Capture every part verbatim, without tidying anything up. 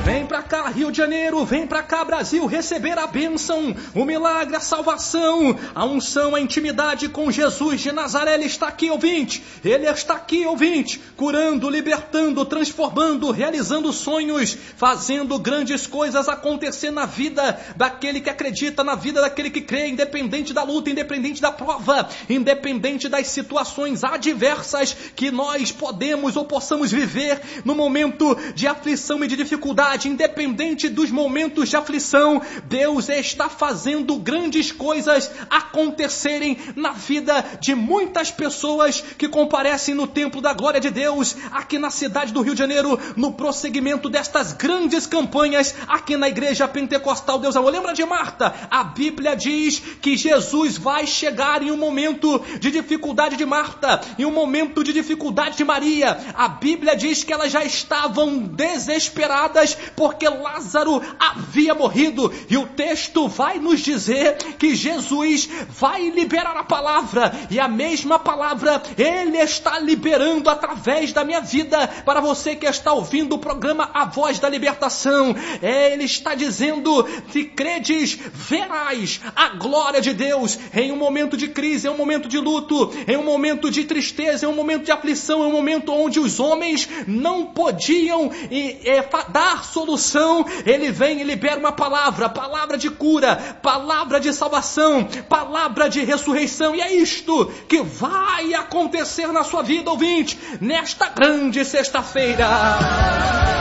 Vem pra cá, Rio de Janeiro, vem pra cá, Brasil, receber a bênção, o milagre, a salvação, a unção, a intimidade com Jesus de Nazaré. Ele está aqui, ouvinte, Ele está aqui, ouvinte, curando, libertando, transformando, realizando sonhos, fazendo grandes coisas acontecer na vida daquele que acredita, na vida daquele que crê, independente da luta, independente da prova, independente das situações adversas que nós podemos ou possamos viver no momento de aflição e de dificuldade. Independente dos momentos de aflição, Deus está fazendo grandes coisas acontecerem na vida de muitas pessoas que comparecem no templo da glória de Deus, aqui na cidade do Rio de Janeiro, no prosseguimento destas grandes campanhas aqui na Igreja Pentecostal Deus Amor. Lembra de Marta? A Bíblia diz que Jesus vai chegar em um momento de dificuldade de Marta, em um momento de dificuldade de Maria. A Bíblia diz que elas já estavam desesperadas porque Lázaro havia morrido, e o texto vai nos dizer que Jesus vai liberar a palavra, e a mesma palavra Ele está liberando através da minha vida, para você que está ouvindo o programa A Voz da Libertação. Ele está dizendo: se credes, verás a glória de Deus em um momento de crise, em um momento de luto, em um momento de tristeza, em um momento de aflição, em um momento onde os homens não podiam e, e, dar solução. Ele vem e libera uma palavra, palavra de cura, palavra de salvação, palavra de ressurreição, e é isto que vai acontecer na sua vida, ouvinte, nesta grande sexta-feira.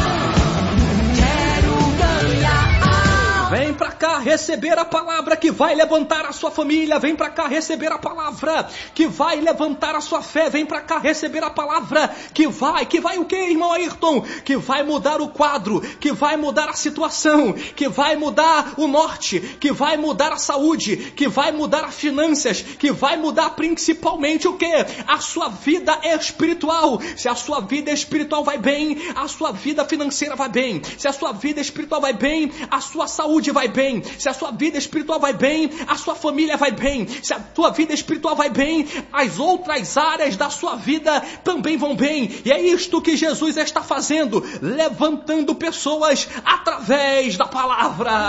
Vem pra cá receber a palavra que vai levantar a sua família. Vem pra cá receber a palavra que vai levantar a sua fé. Vem pra cá receber a palavra que vai, que vai o quê, irmão Ayrton? Que vai mudar o quadro, que vai mudar a situação, que vai mudar o norte, que vai mudar a saúde, que vai mudar as finanças, que vai mudar principalmente o quê? A sua vida espiritual. Se a sua vida espiritual vai bem, a sua vida financeira vai bem. Se a sua vida espiritual vai bem, a sua saúde vai bem. Se a sua vida espiritual vai bem, a sua família vai bem. Se a tua vida espiritual vai bem, as outras áreas da sua vida também vão bem. E é isto que Jesus está fazendo, levantando pessoas através da palavra.